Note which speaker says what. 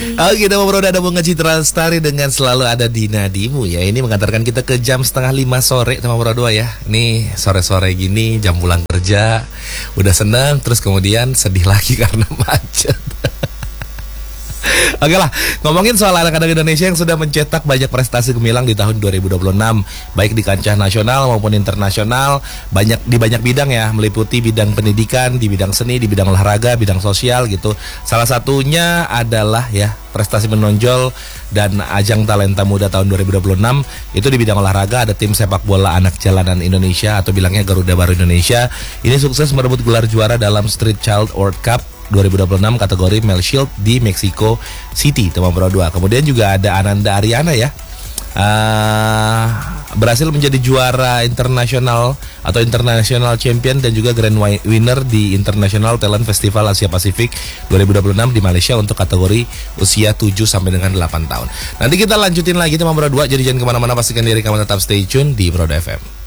Speaker 1: Oke, kita ngobrol ada Bunga Citra Lestari dengan selalu ada di nadimu ya. Ini mengantarkan kita ke jam 4:30 sore teman berdua ya. Nih sore-sore gini jam pulang kerja, udah seneng terus kemudian sedih lagi karena macet. Oke lah, ngomongin soal anak-anak Indonesia yang sudah mencetak banyak prestasi gemilang di tahun 2026, baik di kancah nasional maupun internasional, di banyak bidang ya, meliputi bidang pendidikan, di bidang seni, di bidang olahraga, bidang sosial gitu. Salah satunya adalah ya prestasi menonjol dan ajang talenta muda tahun 2026 itu di bidang olahraga. Ada tim sepak bola anak jalanan Indonesia atau bilangnya Garuda Baru Indonesia. Ini sukses merebut gelar juara dalam Street Child World Cup 2026 kategori Male Shield di Mexico City, teman berdua. Kemudian juga ada Ananda Ariana ya, berhasil menjadi juara internasional atau international champion dan juga grand winner di International Talent Festival Asia Pasifik 2026 di Malaysia untuk kategori usia 7 sampai dengan 8 tahun. Nanti kita lanjutin lagi teman berdua, jadi jangan kemana-mana, pastikan diri kamu tetap stay tune di Broda FM.